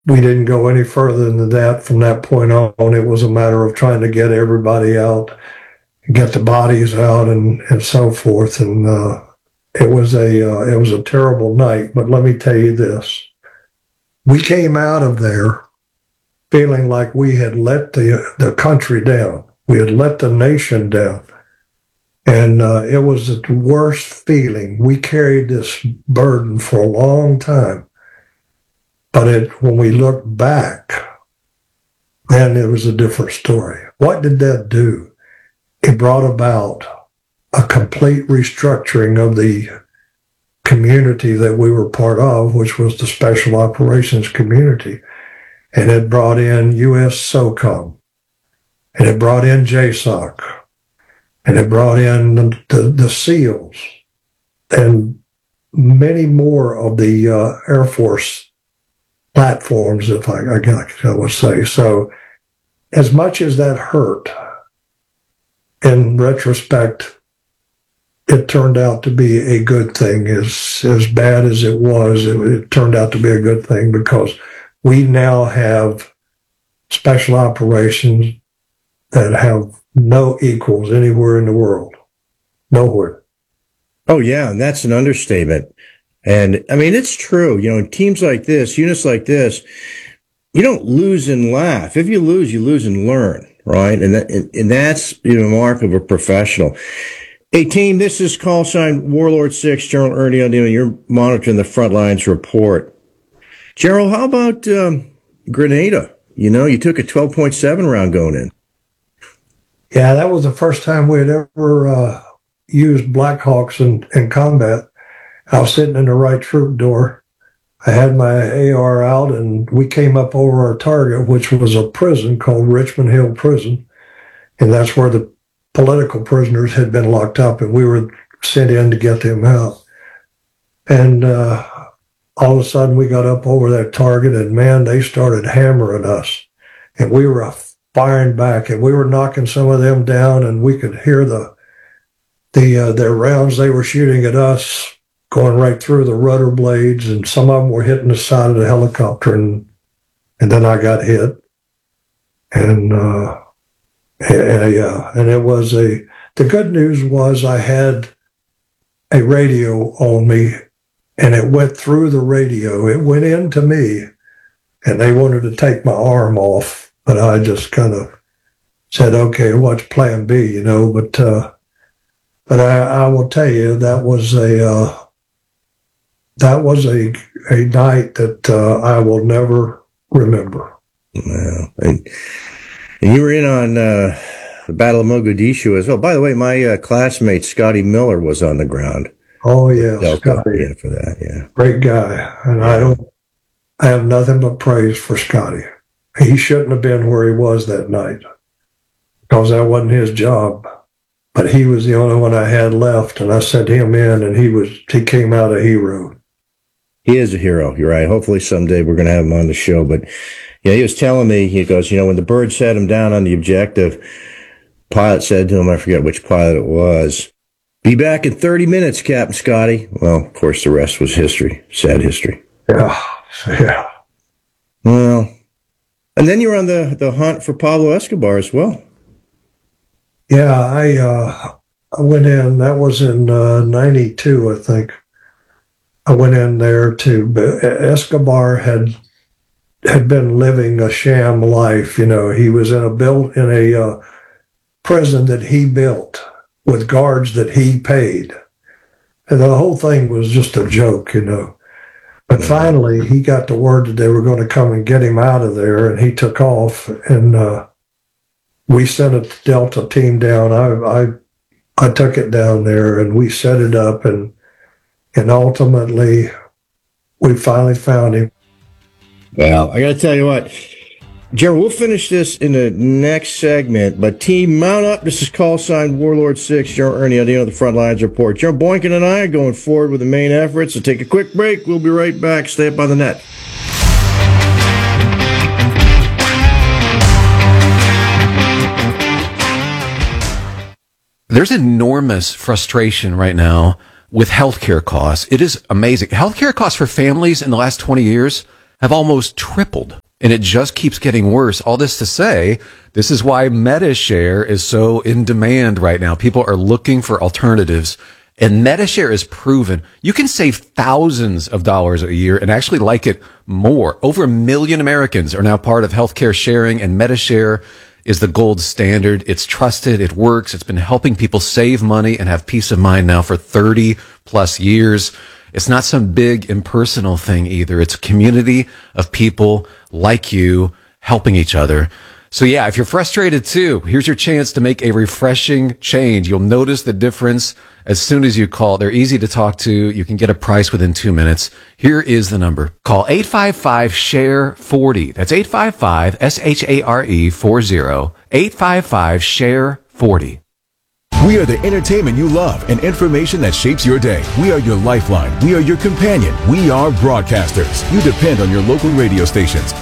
we didn't go any further than that from that point on. It was a matter of trying to get everybody out, get the bodies out, and so forth. And it was a terrible night. But let me tell you this: we came out of there feeling like we had let the country down. We had let the nation down. And it was the worst feeling. We carried this burden for a long time. But when we look back, man, it was a different story. What did that do? It brought about a complete restructuring of the community that we were part of, which was the Special Operations community. And it brought in U.S. SOCOM. And it brought in JSOC. And it brought in the SEALs. And many more of the Air Force platforms, if I would say. So as much as that hurt, in retrospect, it turned out to be a good thing. As bad as it was, it turned out to be a good thing because we now have special operations that have no equals anywhere in the world. Nowhere. Oh, yeah, and that's an understatement. And I mean, it's true. You know, in teams like this, units like this, you don't lose and laugh. If you lose and learn, right? And that's, you know, the mark of a professional. Hey, team, this is call sign Warlord 6, General Ernie Ondino. You're monitoring the front lines report. Gerald, how about Grenada? You know, you took a 12.7 round going in. Yeah, that was the first time we had ever used Blackhawks in combat. I was sitting in the right troop door. I had my AR out, and we came up over our target, which was a prison called Richmond Hill Prison. And that's where the political prisoners had been locked up, and we were sent in to get them out. And all of a sudden, we got up over that target, and man, they started hammering us. And we were firing back, and we were knocking some of them down, and we could hear their rounds they were shooting at us going right through the rudder blades, and some of them were hitting the side of the helicopter, and then I got hit. And it was the good news was I had a radio on me, and it went through the radio. It went into me, and they wanted to take my arm off, but I just kind of said, okay, what's plan B, you know, but I will tell you, that was a night that I will never remember. Wow. And you were in on the Battle of Mogadishu as well. By the way, my classmate Scotty Miller was on the ground. Oh yeah, Scotty. Yeah, for that, yeah. Great guy, and I have nothing but praise for Scotty. He shouldn't have been where he was that night because that wasn't his job. But he was the only one I had left, and I sent him in, and he came out a hero. He is a hero. You're right. Hopefully someday we're going to have him on the show. But yeah, he was telling me, he goes, you know, when the bird set him down on the objective, pilot said to him, I forget which pilot it was, be back in 30 minutes, Captain Scotty. Well, of course, the rest was history. Sad history. Yeah. Well, and then you were on the hunt for Pablo Escobar as well. Yeah, I went in, that was in 92, I think. I went in there Escobar had been living a sham life. You know, he was in a prison that he built with guards that he paid. And the whole thing was just a joke, you know. But finally, he got the word that they were going to come and get him out of there, and he took off, and we sent a Delta team down. I took it down there, and we set it up, and ultimately, we finally found him. Well, I got to tell you what, Jerry, we'll finish this in the next segment, but team, mount up. This is call sign Warlord 6, General Ernie Ondino, the Front Lines Report. General Boykin and I are going forward with the main effort, so take a quick break. We'll be right back. Stay up on the net. There's enormous frustration right now with healthcare costs. It is amazing. Healthcare costs for families in the last 20 years have almost tripled. And it just keeps getting worse. All this to say, this is why MediShare is so in demand right now. People are looking for alternatives. And MediShare is proven you can save thousands of dollars a year and actually like it more. Over 1 million Americans are now part of healthcare sharing, and MediShare is the gold standard. It's trusted. It works. It's been helping people save money and have peace of mind now for 30 plus years. It's not some big impersonal thing either. It's a community of people like you helping each other. So yeah, if you're frustrated too, here's your chance to make a refreshing change. You'll notice the difference as soon as you call. They're easy to talk to. You can get a price within 2 minutes. Here is the number. Call 855-SHARE-40. That's 855-SHARE-40. 855-SHARE-40. We are the entertainment you love and information that shapes your day. We are your lifeline. We are your companion. We are broadcasters. You depend on your local radio stations.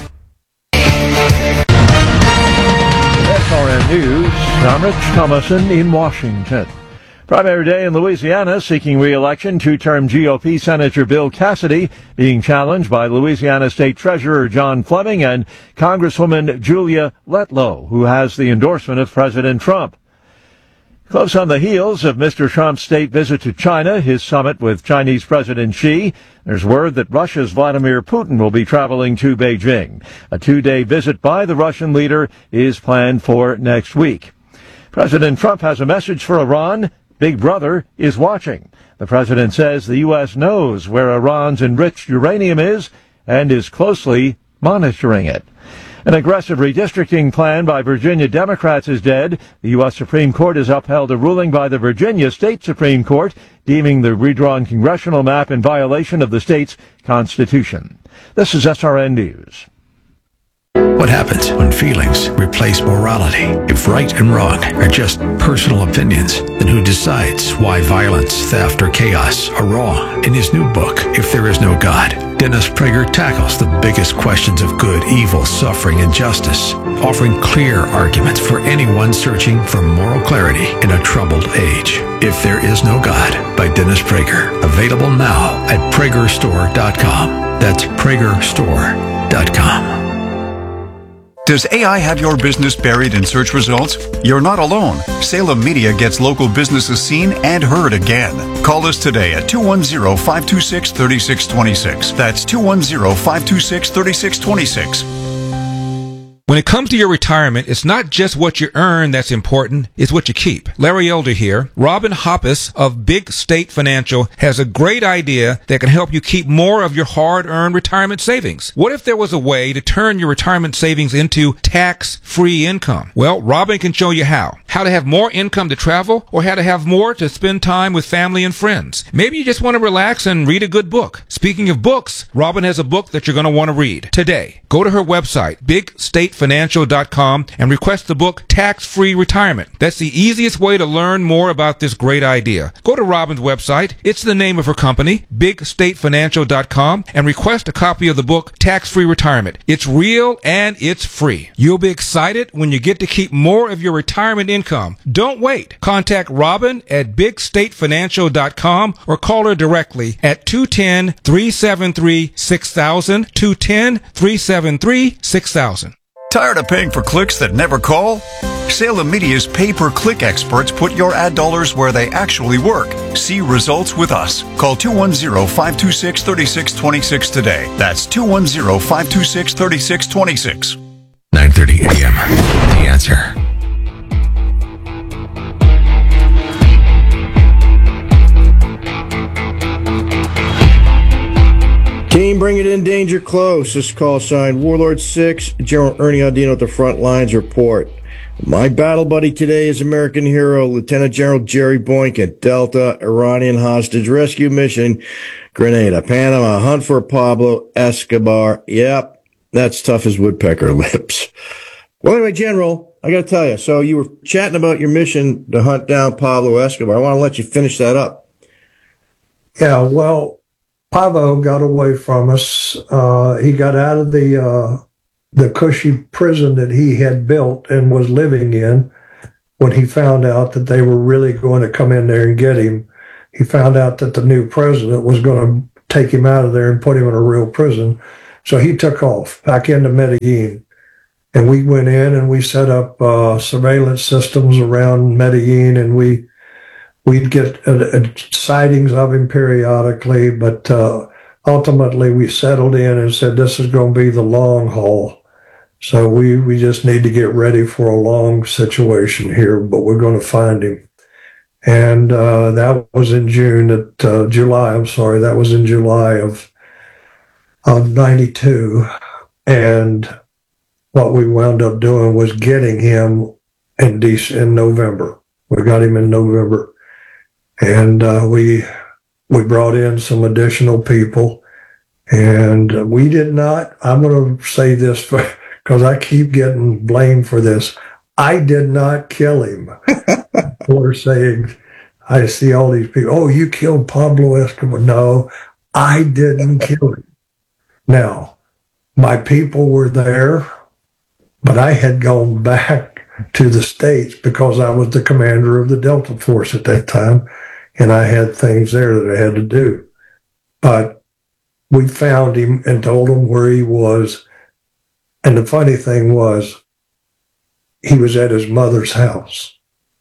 SRN News, I'm Rich Thomason in Washington. Primary day in Louisiana, seeking re-election, two-term GOP Senator Bill Cassidy being challenged by Louisiana State Treasurer John Fleming and Congresswoman Julia Letlow, who has the endorsement of President Trump. Close on the heels of Mr. Trump's state visit to China, his summit with Chinese President Xi, there's word that Russia's Vladimir Putin will be traveling to Beijing. A 2-day visit by the Russian leader is planned for next week. President Trump has a message for Iran. Big Brother is watching. The president says the U.S. knows where Iran's enriched uranium is and is closely monitoring it. An aggressive redistricting plan by Virginia Democrats is dead. The U.S. Supreme Court has upheld a ruling by the Virginia State Supreme Court deeming the redrawn congressional map in violation of the state's constitution. This is SRN News. What happens when feelings replace morality? If right and wrong are just personal opinions, then who decides why violence, theft, or chaos are wrong? In his new book, If There Is No God, Dennis Prager tackles the biggest questions of good, evil, suffering, and justice, offering clear arguments for anyone searching for moral clarity in a troubled age. If There Is No God by Dennis Prager. Available now at PragerStore.com. That's PragerStore.com. Does AI have your business buried in search results? You're not alone. Salem Media gets local businesses seen and heard again. Call us today at 210-526-3626. That's 210-526-3626. When it comes to your retirement, it's not just what you earn that's important, it's what you keep. Larry Elder here. Robin Hoppus of Big State Financial has a great idea that can help you keep more of your hard-earned retirement savings. What if there was a way to turn your retirement savings into tax-free income? Well, Robin can show you how. How to have more income to travel, or how to have more to spend time with family and friends. Maybe you just want to relax and read a good book. Speaking of books, Robin has a book that you're going to want to read today. Go to her website, BigStateFinancial.com, and request the book Tax-Free Retirement. That's the easiest way to learn more about this great idea. Go to Robin's website. It's the name of her company, BigStateFinancial.com, and request a copy of the book Tax-Free Retirement. It's real and it's free. You'll be excited when you get to keep more of your retirement income. Don't wait. Contact Robin at BigStateFinancial.com or call her directly at 210-373-6000, 210-373-6000. Tired of paying for clicks that never call? Salem Media's pay-per-click experts put your ad dollars where they actually work. See results with us. Call 210-526-3626 today. That's 210-526-3626. 9:30 a.m. The Answer. Team, bring it in, danger close. This call sign Warlord 6, General Ernie Audino at the front lines report. My battle buddy today is American hero, Lieutenant General Jerry Boykin, Delta, Iranian hostage rescue mission, Grenada, Panama, hunt for Pablo Escobar. Yep, that's tough as woodpecker lips. Well, anyway, General, I got to tell you, so you were chatting about your mission to hunt down Pablo Escobar. I want to let you finish that up. Yeah, well, Pavo got away from us. He got out of the cushy prison that he had built and was living in when he found out that they were really going to come in there and get him. He found out that the new president was going to take him out of there and put him in a real prison. So he took off back into Medellin. And we went in and we set up surveillance systems around Medellin, and we'd get sightings of him periodically. But ultimately, we settled in and said, this is going to be the long haul. So we just need to get ready for a long situation here, but we're going to find him. And that was in July. I'm sorry, that was in July of '92, and what we wound up doing was getting him in November. We got him in November, and we brought in some additional people, and we did not. I'm going to say this because I keep getting blamed for this. I did not kill him. We're saying, I see all these people, oh, you killed Pablo Escobar. No, I didn't kill him. Now, my people were there, but I had gone back to the States because I was the commander of the Delta Force at that time, and I had things there that I had to do. But we found him and told him where he was. And the funny thing was, he was at his mother's house.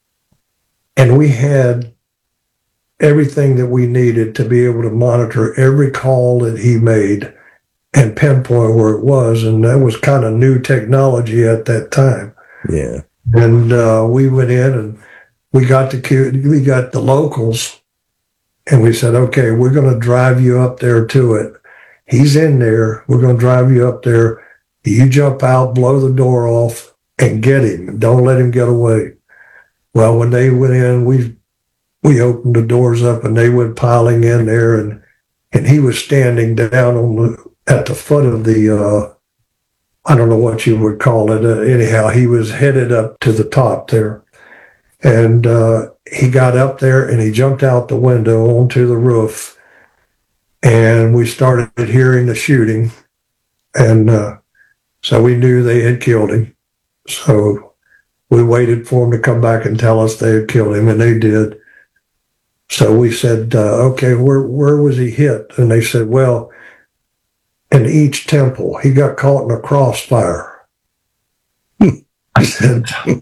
And we had everything that we needed to be able to monitor every call that he made and pinpoint where it was. And that was kind of new technology at that time. Yeah. And we went in and we got the locals, and we said, okay, we're going to drive you up there to it. He's in there. We're going to drive you up there. You jump out, blow the door off, and get him. Don't let him get away. Well, when they went in, we opened the doors up, and they went piling in there, and he was standing down at the foot of the, I don't know what you would call it. Anyhow, he was headed up to the top there. And he got up there, and he jumped out the window onto the roof, and we started hearing the shooting. And so we knew they had killed him. So we waited for him to come back and tell us they had killed him, and they did. So we said, okay, where was he hit? And they said, well, in each temple. He got caught in a crossfire. I said,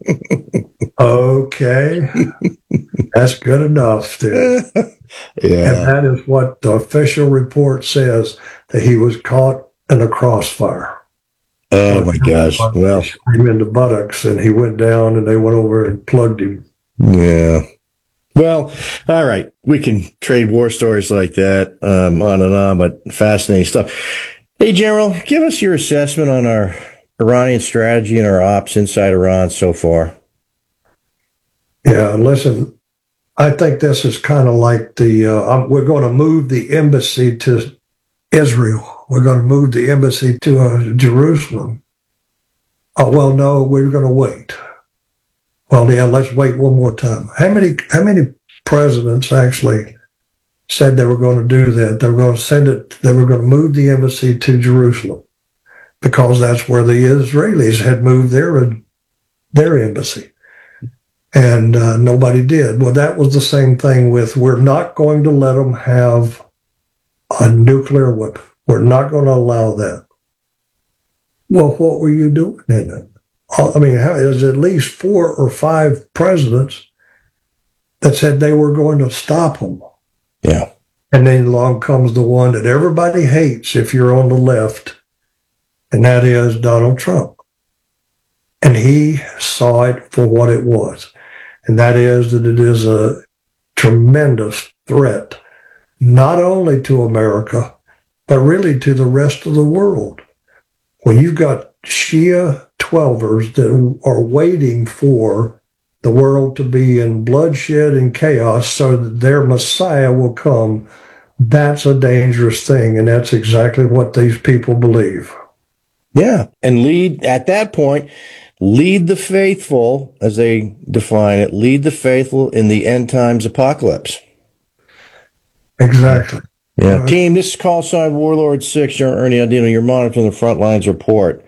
okay, that's good enough. Then. Yeah. And that is what the official report says, that he was caught in a crossfire. Oh, my gosh. Well, him in the buttocks, and he went down, and they went over and plugged him. yeah. Well, all right. We can trade war stories like that on and on, but fascinating stuff. Hey, General, give us your assessment on our Iranian strategy and our ops inside Iran so far. Yeah, listen, I think this is kind of like we're going to move the embassy to Israel. We're going to move the embassy to Jerusalem. Oh, well, no, we're going to wait. Well, yeah, let's wait one more time. How many presidents actually said they were going to do that? They were going to move the embassy to Jerusalem because that's where the Israelis had moved their embassy. And nobody did. Well, that was the same thing with, we're not going to let them have a nuclear weapon. We're not going to allow that. Well, what were you doing in it? I mean, there's at least 4 or 5 presidents that said they were going to stop them. Yeah. And then along comes the one that everybody hates if you're on the left, and that is Donald Trump. And he saw it for what it was. And that is that it is a tremendous threat, not only to America, but really to the rest of the world. When you've got Shia 12ers that are waiting for the world to be in bloodshed and chaos so that their Messiah will come, that's a dangerous thing. And that's exactly what these people believe. Yeah. And at that point, lead the faithful, as they define it, lead the faithful in the end times apocalypse. Exactly. Yeah. Team, this is call sign Warlord 6. You're Ernie Andino. You're monitoring the front lines report.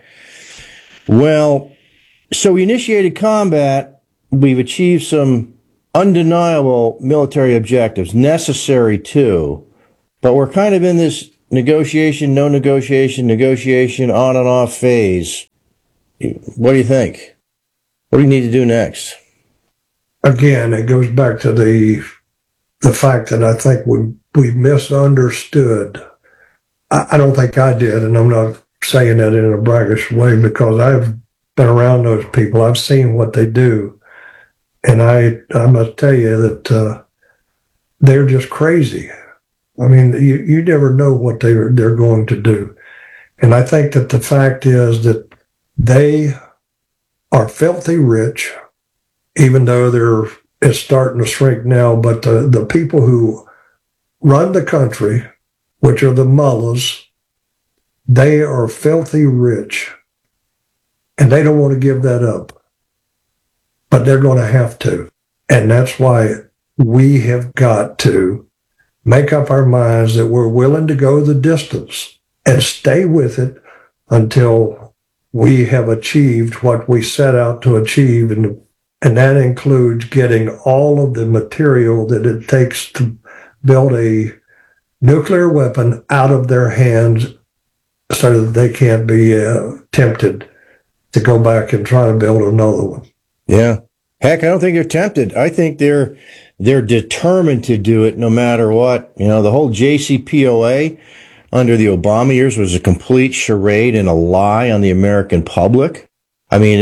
Well, so we initiated combat. We've achieved some undeniable military objectives, necessary too, but we're kind of in this negotiation, no negotiation, negotiation, on and off phase. What do you think? What do you need to do next? Again, it goes back to the fact that I think we misunderstood. I don't think I did, and I'm not saying that in a braggish way because I've been around those people. I've seen what they do, and I must tell you that they're just crazy. I mean, you never know what they're going to do, and I think that the fact is that they are filthy rich, even though it's starting to shrink now. But the people who run the country, which are the mullahs, they are filthy rich, and they don't want to give that up. But they're going to have to. And that's why we have got to make up our minds that we're willing to go the distance and stay with it until we have achieved what we set out to achieve. And that includes getting all of the material that it takes to build a nuclear weapon out of their hands so that they can't be tempted to go back and try to build another one. Yeah. Heck, I don't think they're tempted. I think they're determined to do it no matter what. You know, the whole JCPOA under the Obama years was a complete charade and a lie on the American public. I mean,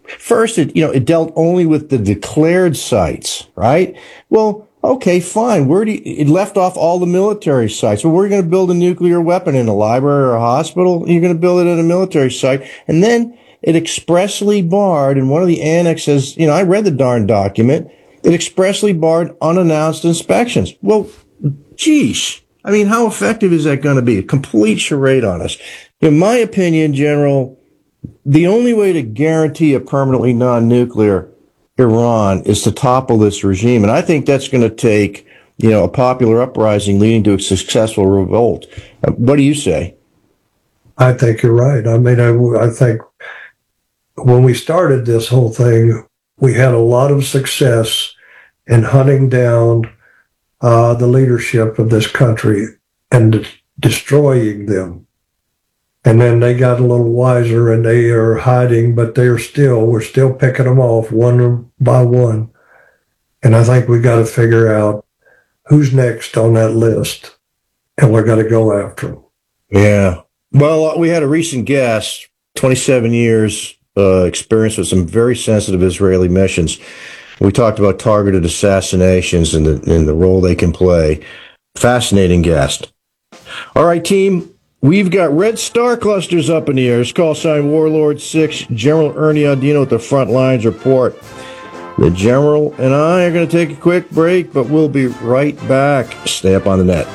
it dealt only with the declared sites, right? Well, okay, fine. It left off all the military sites. Well, we're going to build a nuclear weapon in a library or a hospital. You're going to build it at a military site. And then it expressly barred, and one of the annexes, I read the darn document, it expressly barred unannounced inspections. Well, geesh. I mean, how effective is that going to be? A complete charade on us. In my opinion, General, the only way to guarantee a permanently non-nuclear Iran is to topple this regime. And I think that's going to take, a popular uprising leading to a successful revolt. What do you say? I think you're right. I mean, I think when we started this whole thing, we had a lot of success in hunting down the leadership of this country and destroying them. And then they got a little wiser and they are hiding, but we're still picking them off one by one. And I think we got to figure out who's next on that list, and we're going to go after them. Yeah. Well, we had a recent guest, 27 years experience with some very sensitive Israeli missions. We talked about targeted assassinations and the role they can play. Fascinating guest. All right, team. We've got red star clusters up in the air. It's call sign Warlord 6, General Ernie Audino with the Front Lines Report. The General and I are going to take a quick break, but we'll be right back. Stay up on the net.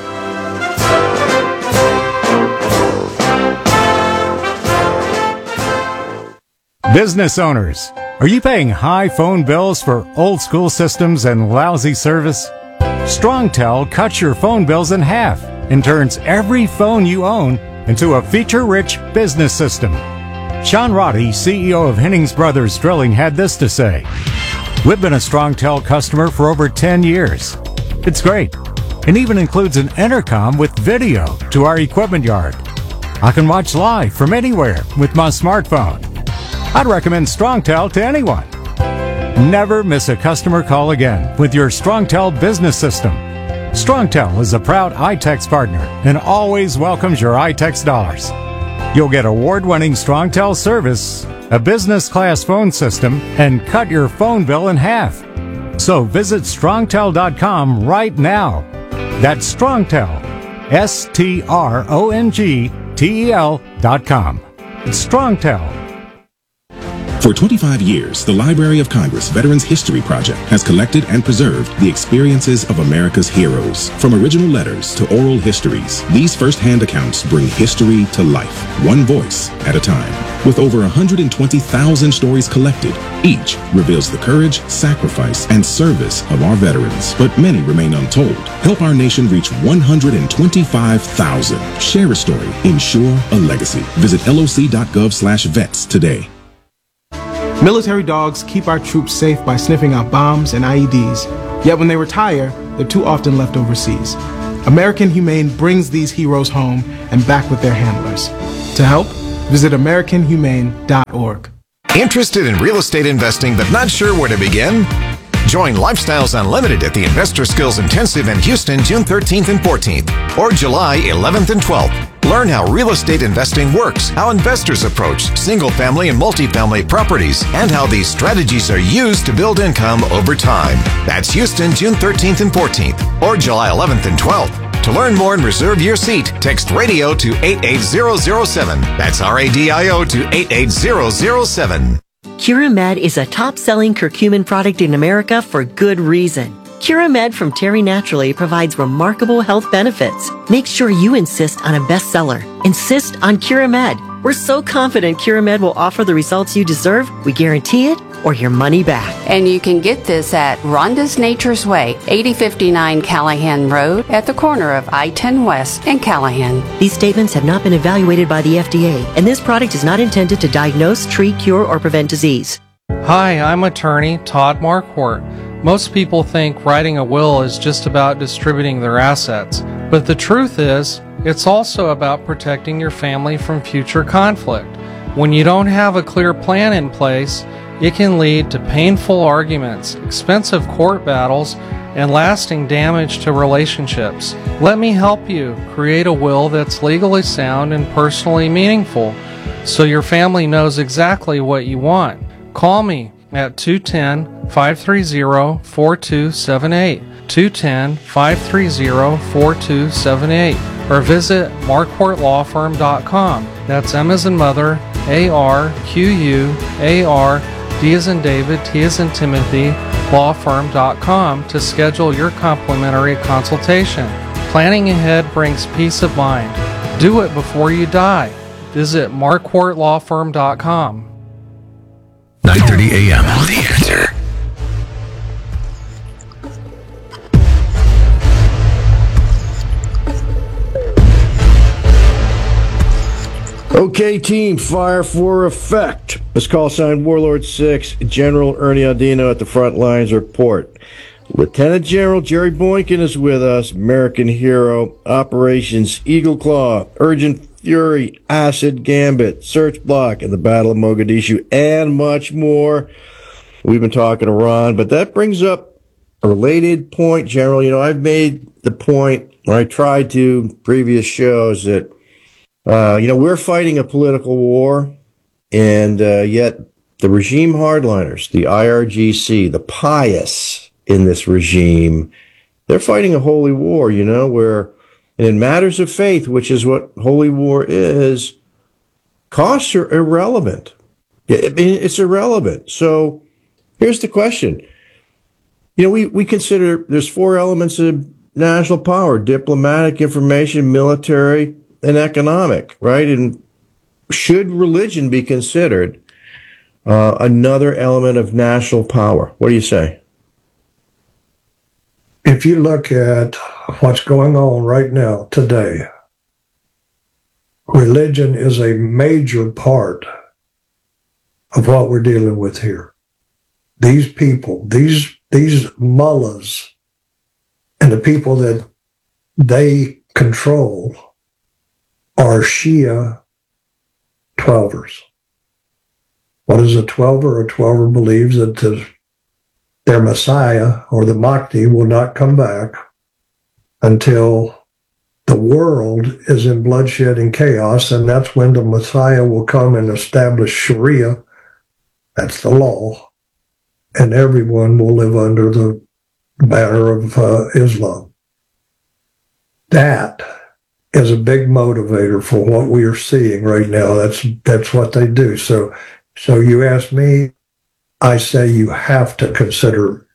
Business owners, are you paying high phone bills for old school systems and lousy service? StrongTel cuts your phone bills in half and turns every phone you own into a feature-rich business system. Sean Roddy, CEO of Hennings Brothers Drilling, had this to say: "We've been a StrongTel customer for over 10 years. It's great, and even includes an intercom with video to our equipment yard. I can watch live from anywhere with my smartphone. I'd recommend StrongTel to anyone. Never miss a customer call again with your StrongTel business system. StrongTel is a proud iTex partner and always welcomes your iTex dollars. You'll get award-winning StrongTel service, a business-class phone system, and cut your phone bill in half. So visit StrongTel.com right now. That's StrongTel, StrongTel.com. StrongTel. For 25 years, the Library of Congress Veterans History Project has collected and preserved the experiences of America's heroes. From original letters to oral histories, these first-hand accounts bring history to life, one voice at a time. With over 120,000 stories collected, each reveals the courage, sacrifice, and service of our veterans. But many remain untold. Help our nation reach 125,000. Share a story. Ensure a legacy. Visit loc.gov/vets today. Military dogs keep our troops safe by sniffing out bombs and IEDs, yet when they retire, they're too often left overseas. American Humane brings these heroes home and back with their handlers. To help, visit AmericanHumane.org. Interested in real estate investing but not sure where to begin? Join Lifestyles Unlimited at the Investor Skills Intensive in Houston, June 13th and 14th, or July 11th and 12th. Learn how real estate investing works, how investors approach single-family and multifamily properties, and how these strategies are used to build income over time. That's Houston, June 13th and 14th, or July 11th and 12th. To learn more and reserve your seat, text RADIO to 88007. That's RADIO to 88007. Curamed is a top-selling curcumin product in America for good reason. Curamed from Terry Naturally provides remarkable health benefits. Make sure you insist on a bestseller. Insist on Curamed. We're so confident Curamed will offer the results you deserve, we guarantee it, or your money back. And you can get this at Rhonda's Nature's Way, 8059 Callahan Road, at the corner of I-10 West and Callahan. These statements have not been evaluated by the FDA, and this product is not intended to diagnose, treat, cure, or prevent disease. Hi, I'm attorney Todd Marquardt. Most people think writing a will is just about distributing their assets, but the truth is, it's also about protecting your family from future conflict. When you don't have a clear plan in place, it can lead to painful arguments, expensive court battles, and lasting damage to relationships. Let me help you create a will that's legally sound and personally meaningful, so your family knows exactly what you want. Call me at 210-530-4278, 210-530-4278, or visit marquardtlawfirm.com. That's M as in mother, A-R-Q-U-A-R, D as in David, T as in Timothy, lawfirm.com to schedule your complimentary consultation. Planning ahead brings peace of mind. Do it before you die. Visit marquardtlawfirm.com. 9:30 a.m. The Answer. Okay, team, fire for effect. Let's call sign Warlord 6, General Ernie Audino at the front lines report. Lieutenant General Jerry Boykin is with us, American hero, Operations Eagle Claw, Urgent Fury, Acid Gambit, Search Block, and the Battle of Mogadishu, and much more. We've been talking to Ron, but that brings up a related point, General. You know, I've made the point, or I tried to in previous shows, that we're fighting a political war, and yet the regime hardliners, the IRGC, the pious in this regime, they're fighting a holy war, and in matters of faith, which is what holy war is, costs are irrelevant. It's irrelevant. So here's the question. We consider there's four elements of national power: diplomatic, information, military, and economic, right? And should religion be considered another element of national power? What do you say? If you look at what's going on right now, today, religion is a major part of what we're dealing with here. These people, these mullahs, and the people that they control are Shia Twelvers. What is a Twelver? A Twelver believes that their Messiah, or the Mahdi, will not come back until the world is in bloodshed and chaos, and that's when the Messiah will come and establish Sharia. That's the law, and everyone will live under the banner of Islam. That is a big motivator for what we are seeing right now. That's what they do. So you ask me, I say you have to consider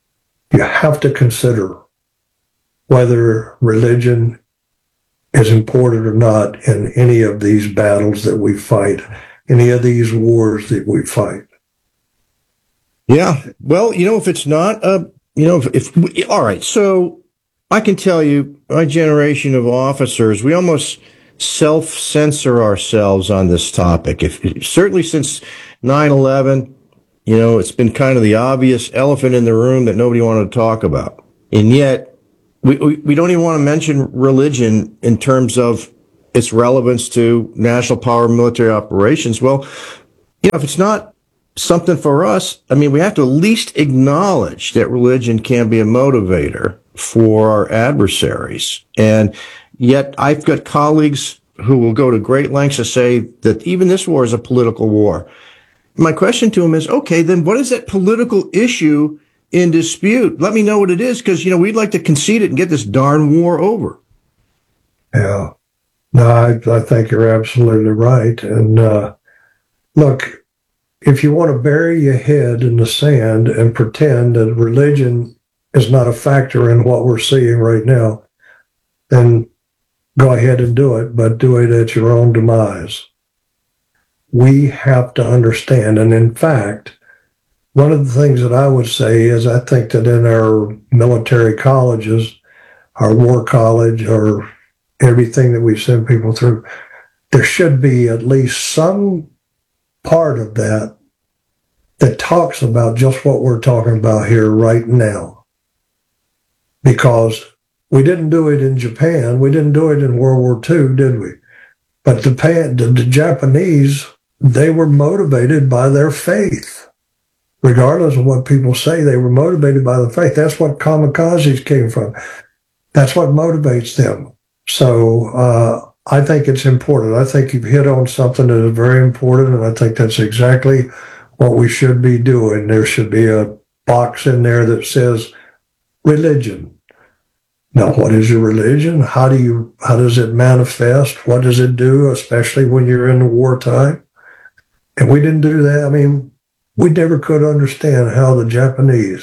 whether religion is important or not in any of these battles that we fight, any of these wars that we fight. Yeah. Well, if it's not all right. So I can tell you, my generation of officers, we almost self-censor ourselves on this topic. Certainly since 9/11, it's been kind of the obvious elephant in the room that nobody wanted to talk about. And yet, we don't even want to mention religion in terms of its relevance to national power military operations. Well, if it's not something for us, I mean, we have to at least acknowledge that religion can be a motivator for our adversaries. And yet I've got colleagues who will go to great lengths to say that even this war is a political war. My question to them is, okay, then what is that political issue in dispute? Let me know what it is, because, we'd like to concede it and get this darn war over. Yeah. No, I think you're absolutely right. And look, if you want to bury your head in the sand and pretend that religion is not a factor in what we're seeing right now, then go ahead and do it, but do it at your own demise. We have to understand. And in fact, one of the things that I would say is I think that in our military colleges, our war college, or everything that we send people through, there should be at least some part of that talks about just what we're talking about here right now. Because we didn't do it in Japan. We didn't do it in World War II, did we? But the Japanese, they were motivated by their faith. Regardless of what people say, they were motivated by the faith. That's what kamikazes came from. That's what motivates them. So I think it's important. I think you've hit on something that is very important, and I think that's exactly what we should be doing. There should be a box in there that says religion. Now, what is your religion? How does it manifest? What does it do, especially when you're in the wartime? And we didn't do that. I mean, we never could understand how the Japanese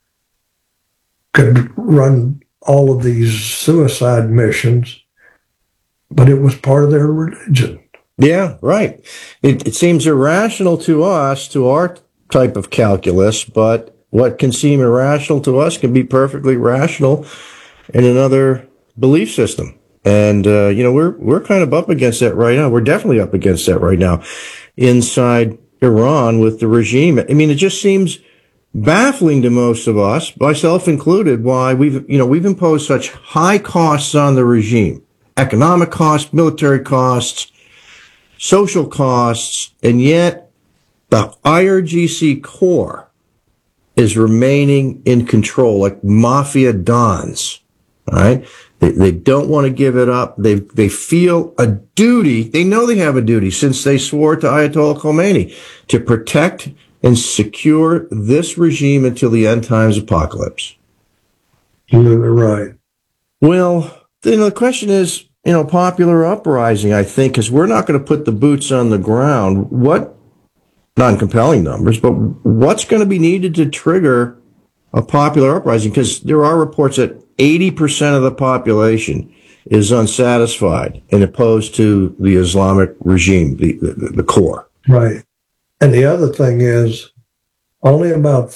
could run all of these suicide missions, but it was part of their religion. Yeah, right. It seems irrational to us, to our type of calculus, but what can seem irrational to us can be perfectly rational in another belief system. And, we're kind of up against that right now. We're definitely up against that right now inside Iran with the regime. I mean, it just seems baffling to most of us, myself included, why we've imposed such high costs on the regime. Economic costs, military costs, social costs, and yet the IRGC core is remaining in control like mafia dons. All right. They don't want to give it up. They feel a duty. They know they have a duty since they swore to Ayatollah Khomeini to protect and secure this regime until the end times apocalypse. Absolutely right. Well, the question is, popular uprising, I think, because we're not going to put the boots on the ground. What, not in compelling numbers, but what's going to be needed to trigger a popular uprising? Because there are reports that 80% of the population is unsatisfied and opposed to the Islamic regime, the core. Right. And the other thing is, only about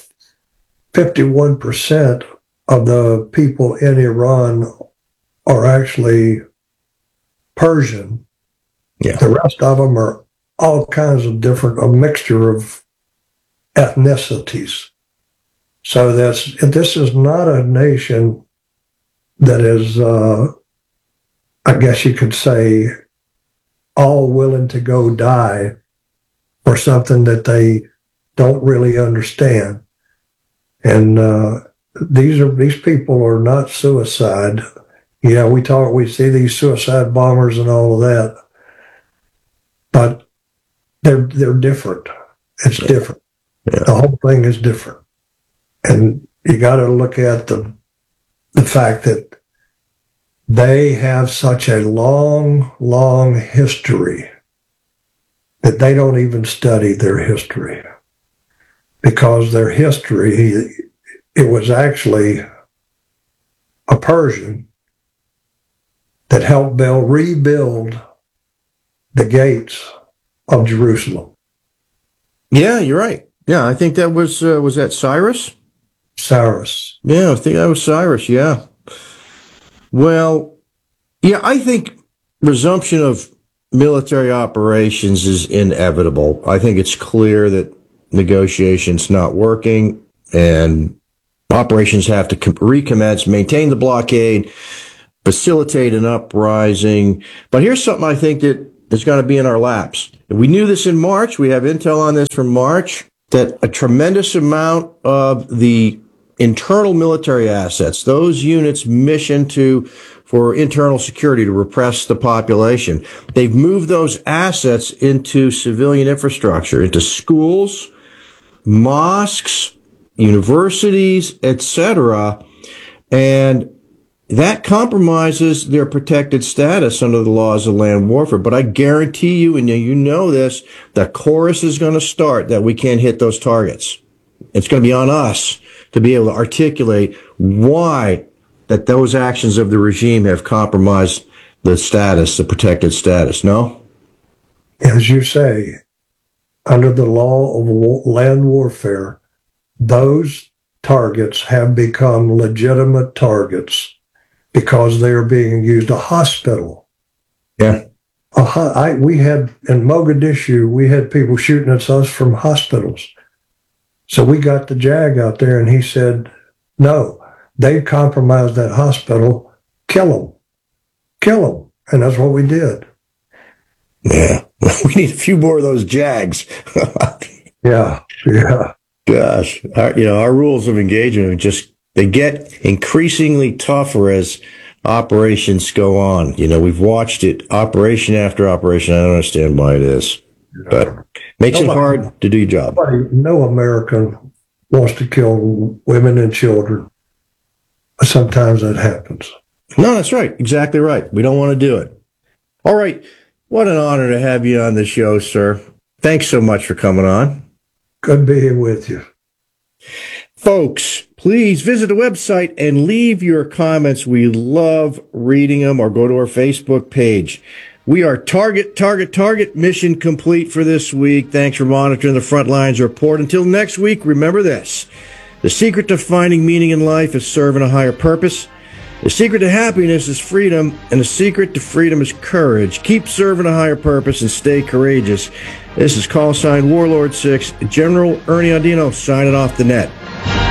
51% of the people in Iran are actually Persian. Yeah. The rest of them are all kinds of a mixture of ethnicities. So this is not a nation that is, I guess you could say, all willing to go die for something that they don't really understand. And these people are not suicide. Yeah, we see these suicide bombers and all of that, but they're different. It's different. Yeah. The whole thing is different. And you got to look at the fact that they have such a long, long history that they don't even study their history, because their history, it was actually a Persian that helped rebuild the gates of Jerusalem. Yeah, you're right. Yeah, I think that was that Cyrus? Cyrus. Yeah, I think that was Cyrus, yeah. Well, yeah, I think resumption of military operations is inevitable. I think it's clear that negotiations not working, and Operations have to recommence, maintain the blockade, facilitate an uprising. But here's something I think that is going to be in our laps. We knew this in March. We have intel on this from March, that a tremendous amount of the internal military assets, those units' mission for internal security to repress the population, they've moved those assets into civilian infrastructure, into schools, mosques, universities, etc., and that compromises their protected status under the laws of land warfare. But I guarantee you, and you know this, the chorus is going to start that we can't hit those targets. It's going to be on us to be able to articulate why that those actions of the regime have compromised the status, the protected status. No? As you say, under the law of land warfare, those targets have become legitimate targets because they are being used. A hospital. Yeah. We had, in Mogadishu, we had people shooting at us from hospitals. So we got the JAG out there and he said, no, they compromised that hospital, kill them. And that's what we did. Yeah. We need a few more of those JAGs. Yeah. Gosh, our rules of engagement they get increasingly tougher as operations go on. We've watched it operation after operation. I don't understand why it is, but makes it hard to do your job. No American wants to kill women and children, but sometimes that happens. No, that's right. Exactly right. We don't want to do it. All right. What an honor to have you on the show, sir. Thanks so much for coming on. Good being with you. Folks, please visit the website and leave your comments. We love reading them, or go to our Facebook page. We are target, mission complete for this week. Thanks for monitoring the Frontlines Report. Until next week, remember this. The secret to finding meaning in life is serving a higher purpose. The secret to happiness is freedom, and the secret to freedom is courage. Keep serving a higher purpose and stay courageous. This is call sign Warlord 6, General Ernie Andino, signing off the net.